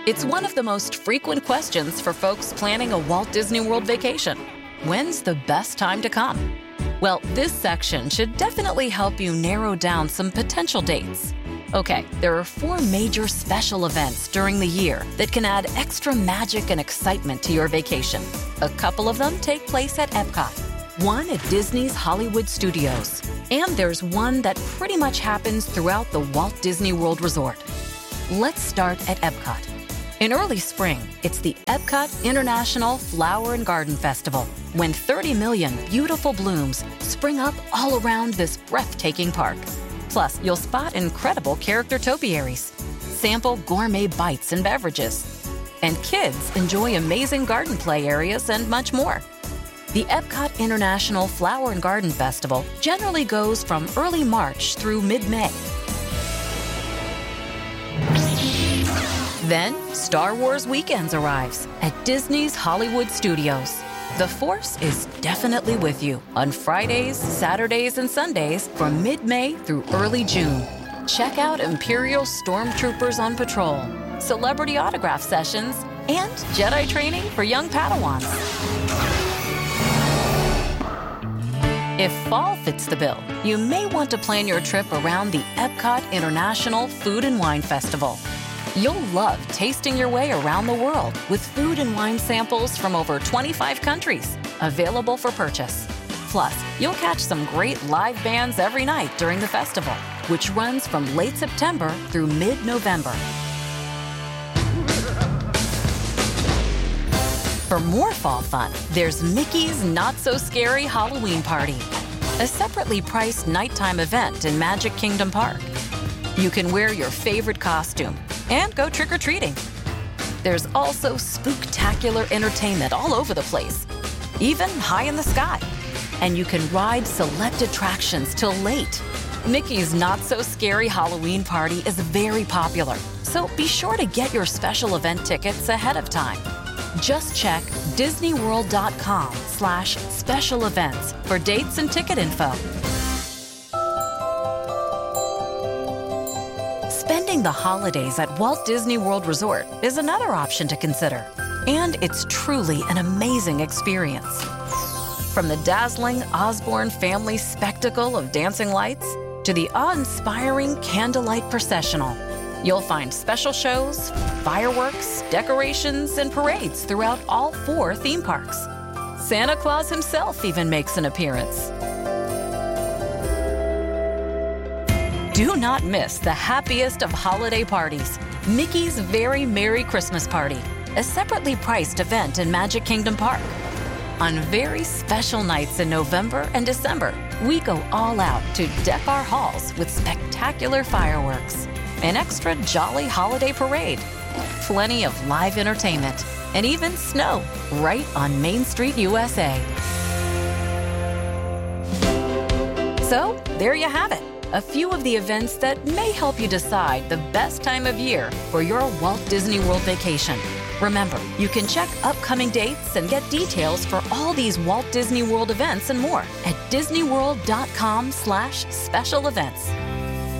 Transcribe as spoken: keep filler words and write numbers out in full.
It's one of the most frequent questions for folks planning a Walt Disney World vacation. When's the best time to come? Well, this section should definitely help you narrow down some potential dates. Okay, there are four major special events during the year that can add extra magic and excitement to your vacation. A couple of them take place at Epcot, one at Disney's Hollywood Studios, and there's one that pretty much happens throughout the Walt Disney World Resort. Let's start at Epcot. In early spring, it's the Epcot International Flower and Garden Festival, when thirty million beautiful blooms spring up all around this breathtaking park. Plus, you'll spot incredible character topiaries, sample gourmet bites and beverages, and kids enjoy amazing garden play areas and much more. The Epcot International Flower and Garden Festival generally goes from early March through mid-May. Then, Star Wars Weekends arrives at Disney's Hollywood Studios. The Force is definitely with you on Fridays, Saturdays, and Sundays from mid-May through early June. Check out Imperial Stormtroopers on patrol, celebrity autograph sessions, and Jedi training for young Padawans. If fall fits the bill, you may want to plan your trip around the Epcot International Food and Wine Festival. You'll love tasting your way around the world with food and wine samples from over twenty-five countries, available for purchase. Plus, you'll catch some great live bands every night during the festival, which runs from late September through mid-November. For more fall fun, there's Mickey's Not So Scary Halloween Party, a separately priced nighttime event in Magic Kingdom Park. You can wear your favorite costume and go trick-or-treating. There's also spooktacular entertainment all over the place, even high in the sky. And you can ride select attractions till late. Mickey's Not So Scary Halloween Party is very popular, so be sure to get your special event tickets ahead of time. Just check disneyworld.com slash special events for dates and ticket info. Spending the holidays at Walt Disney World Resort is another option to consider, and it's truly an amazing experience. From the dazzling Osborne family spectacle of dancing lights to the awe-inspiring candlelight processional, you'll find special shows, fireworks, decorations, and parades throughout all four theme parks. Santa Claus himself even makes an appearance. Do not miss the happiest of holiday parties, Mickey's Very Merry Christmas Party, a separately priced event in Magic Kingdom Park. On very special nights in November and December, we go all out to deck our halls with spectacular fireworks, an extra jolly holiday parade, plenty of live entertainment, and even snow right on Main Street, U S A. So, there you have it. A few of the events that may help you decide the best time of year for your Walt Disney World vacation. Remember, you can check upcoming dates and get details for all these Walt Disney World events and more at disneyworld.com slash special events.